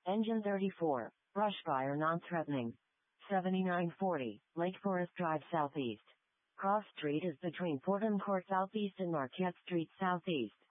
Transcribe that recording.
Engine 34. Brush fire non-threatening. 7940, Lake Forest Drive Southeast. Cross Street is between Fordham Court Southeast and Marquette Street Southeast.